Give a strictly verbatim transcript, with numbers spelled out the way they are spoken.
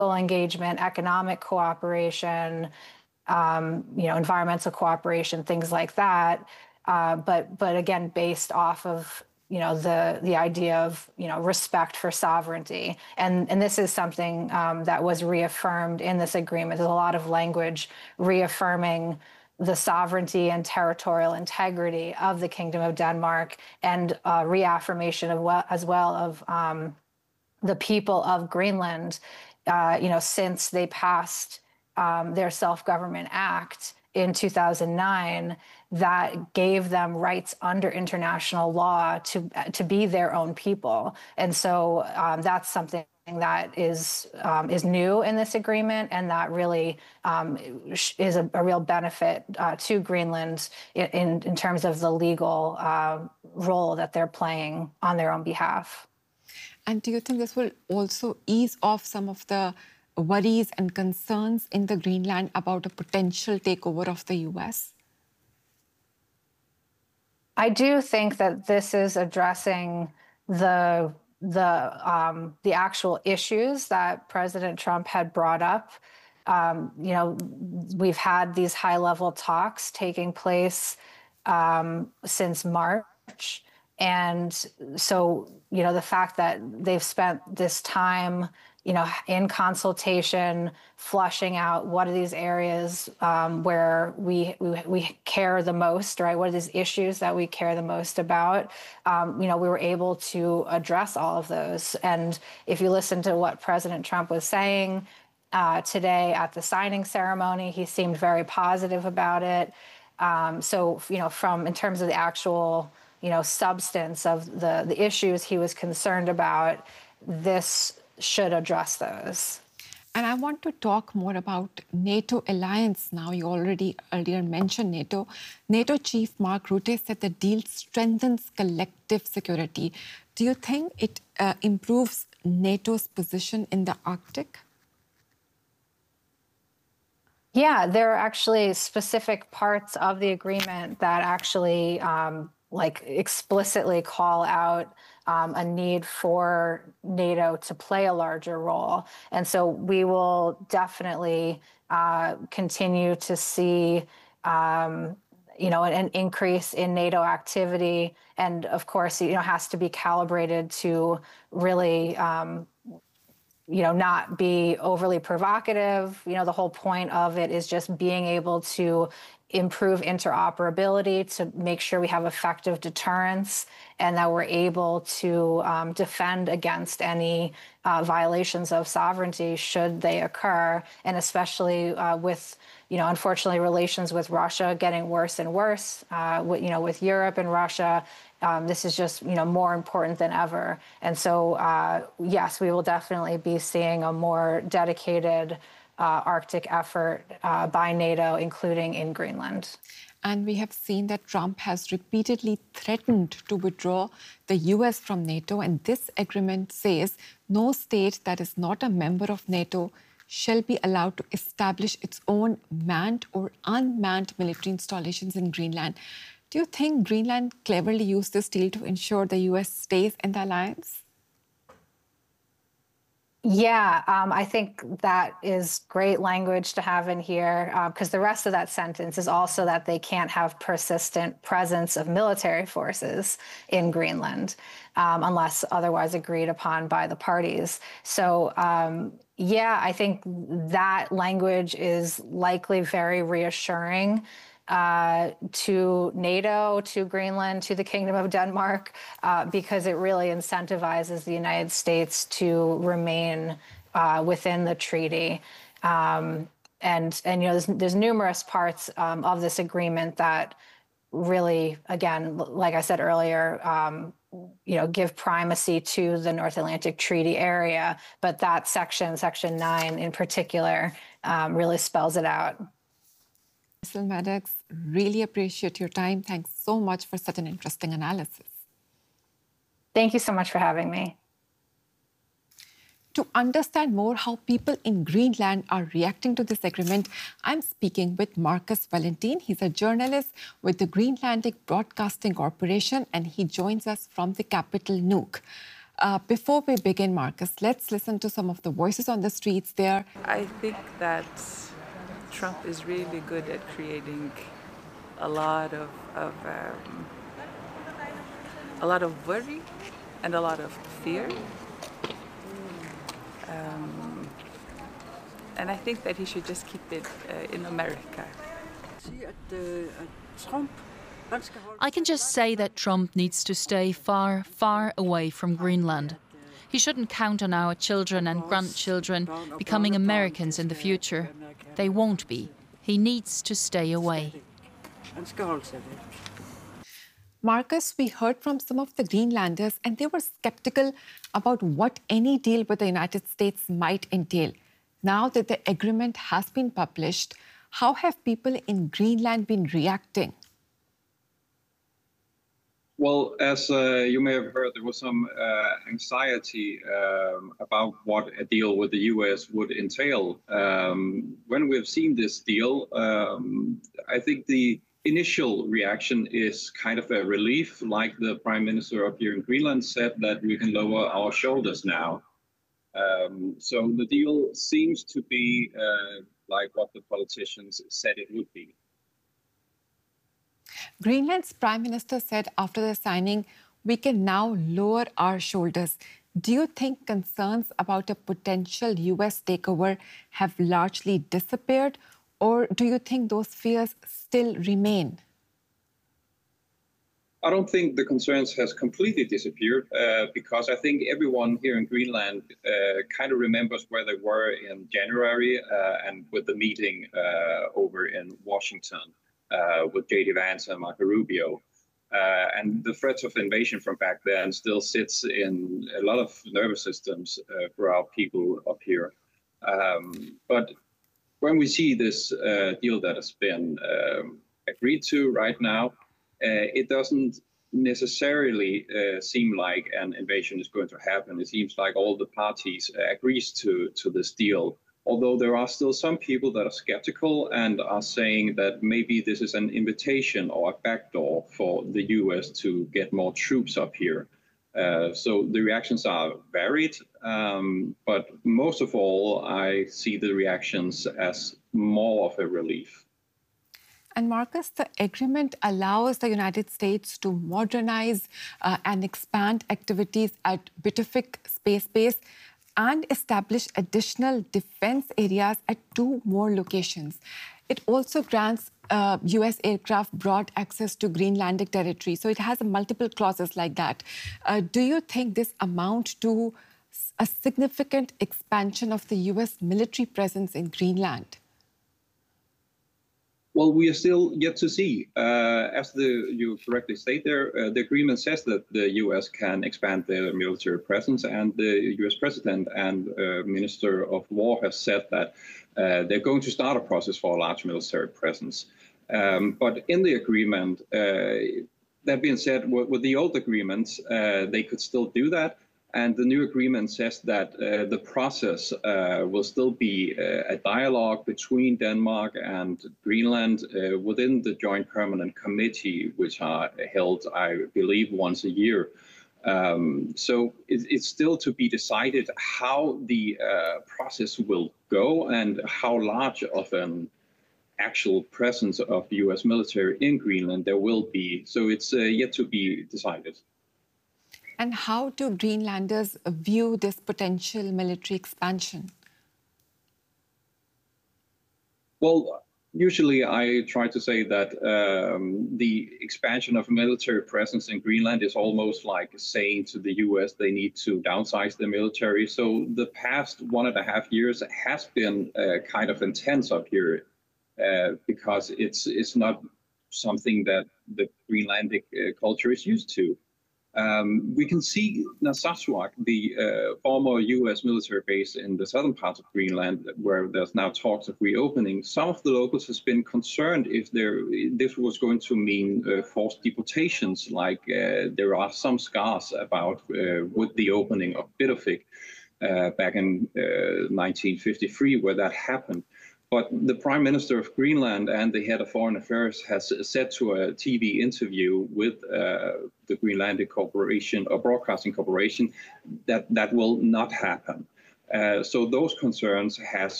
engagement, economic cooperation, um, you know, environmental cooperation, things like that. Uh, but but again, based off of you know the the idea of you know respect for sovereignty, and and this is something um, that was reaffirmed in this agreement. There's a lot of language reaffirming the sovereignty and territorial integrity of the Kingdom of Denmark, and uh, reaffirmation of well, as well of um, the people of Greenland. Uh, you know, since they passed um, their Self-Government Act in two thousand nine, that gave them rights under international law to to be their own people, and so um, that's something that is um, is new in this agreement, and that really um, is a, a real benefit uh, to Greenland in in terms of the legal uh, role that they're playing on their own behalf. And do you think this will also ease off some of the worries and concerns in the Greenland about a potential takeover of the U S? I do think that this is addressing the the um, the actual issues that President Trump had brought up. Um, you know, we've had these high-level talks taking place um, since March. And so, you know, the fact that they've spent this time, you know, in consultation, flushing out what are these areas um, where we, we we care the most, right? What are these issues that we care the most about? Um, you know, we were able to address all of those. And if you listen to what President Trump was saying uh, today at the signing ceremony, he seemed very positive about it. Um, so, you know, from in terms of the actual you know, substance of the, the issues he was concerned about, this should address those. And I want to talk more about NATO alliance now. You already earlier mentioned NATO. NATO Chief Mark Rutte said the deal strengthens collective security. Do you think it uh, improves NATO's position in the Arctic? Yeah, there are actually specific parts of the agreement that actually um, like explicitly call out um, a need for NATO to play a larger role. And so we will definitely uh, continue to see, um, you know, an, an increase in NATO activity. And of course, you know, has to be calibrated to really, um, you know, not be overly provocative. You know, the whole point of it is just being able to improve interoperability to make sure we have effective deterrence and that we're able to um, defend against any uh, violations of sovereignty should they occur. And especially uh, with, you know, unfortunately, relations with Russia getting worse and worse, uh, with, you know, with Europe and Russia, um, this is just, you know, more important than ever. And so, uh, yes, we will definitely be seeing a more dedicated Uh, Arctic effort uh, by NATO, including in Greenland. And we have seen that Trump has repeatedly threatened to withdraw the U S from NATO. And this agreement says no state that is not a member of NATO shall be allowed to establish its own manned or unmanned military installations in Greenland. Do you think Greenland cleverly used this deal to ensure the U S stays in the alliance? Yeah, um, I think that is great language to have in here, because uh, the rest of that sentence is also that they can't have persistent presence of military forces in Greenland um, unless otherwise agreed upon by the parties. So, um, yeah, I think that language is likely very reassuring Uh, to NATO, to Greenland, to the Kingdom of Denmark, uh, because it really incentivizes the United States to remain uh, within the treaty. Um, and, and, you know, there's, there's numerous parts um, of this agreement that really, again, like I said earlier, um, you know, give primacy to the North Atlantic Treaty Area. But that section, Section nine in particular, um, really spells it out. Mister Maddox, really appreciate your time. Thanks so much for such an interesting analysis. Thank you so much for having me. To understand more how people in Greenland are reacting to this agreement, I'm speaking with Marcus Valentin. He's a journalist with the Greenlandic Broadcasting Corporation, and he joins us from the capital, Nuuk. Uh, before we begin, Marcus, let's listen to some of the voices on the streets there. I think that Trump is really good at creating a lot of, of um, a lot of worry and a lot of fear. Um, and I think that he should just keep it uh, in America. I can just say that Trump needs to stay far, far away from Greenland. He shouldn't count on our children and grandchildren becoming Americans in the future. They won't be. He needs to stay away. Marcus, we heard from some of the Greenlanders and they were skeptical about what any deal with the United States might entail. Now that the agreement has been published, how have people in Greenland been reacting? Well, as uh, you may have heard, there was some uh, anxiety um, about what a deal with the U S would entail. Um, when we've seen this deal, um, I think the initial reaction is kind of a relief, like the Prime Minister up here in Greenland said, that we can lower our shoulders now. Um, so the deal seems to be uh, like what the politicians said it would be. Greenland's Prime Minister said after the signing, we can now lower our shoulders. Do you think concerns about a potential U S takeover have largely disappeared, or do you think those fears still remain? I don't think the concerns has completely disappeared uh, because I think everyone here in Greenland uh, kind of remembers where they were in January uh, and with the meeting uh, over in Washington uh, with J D Vance and Marco Rubio. Uh, and the threat of invasion from back then still sits in a lot of nervous systems uh, for our people up here. Um, but when we see this uh, deal that has been um, agreed to right now, uh, it doesn't necessarily uh, seem like an invasion is going to happen. It seems like all the parties uh, agrees to, to this deal, although there are still some people that are skeptical and are saying that maybe this is an invitation or a backdoor for the U S to get more troops up here. Uh, so the reactions are varied, um, but most of all, I see the reactions as more of a relief. And Marcus, the agreement allows the United States to modernize uh, and expand activities at Bitterfik Space Base and establish additional defense areas at two more locations. It also grants uh, U S aircraft broad access to Greenlandic territory. So it has multiple clauses like that. Uh, do you think this amount to a significant expansion of the U S military presence in Greenland? Well, we are still yet to see. Uh, as the, you correctly state there, uh, the agreement says that the U S can expand their military presence, and the U S President and uh, Minister of War have said that uh, they're going to start a process for a large military presence. Um, but in the agreement, uh, that being said, with, with the old agreements, uh, they could still do that. And the new agreement says that uh, the process uh, will still be uh, a dialogue between Denmark and Greenland uh, within the Joint Permanent Committee, which are held, I believe, once a year. Um, so it, it's still to be decided how the uh, process will go and how large of an actual presence of the U S military in Greenland there will be. So it's uh, yet to be decided. And how do Greenlanders view this potential military expansion? Well, usually I try to say that um, the expansion of military presence in Greenland is almost like saying to the U S they need to downsize the military. So the past one and a half years has been uh, kind of intense up here uh, because it's, it's not something that the Greenlandic uh, culture is used to. Um, we can see Narsarsuaq, the uh, former U S military base in the southern part of Greenland, where there's now talks of reopening. Some of the locals have been concerned if there, this was going to mean uh, forced deportations, like uh, there are some scars about uh, with the opening of Bitterfik uh, back in uh, nineteen fifty-three, where that happened. But the Prime Minister of Greenland and the head of Foreign Affairs has said to a T V interview with uh, the Greenlandic Corporation or Broadcasting Corporation that that will not happen. Uh, so those concerns has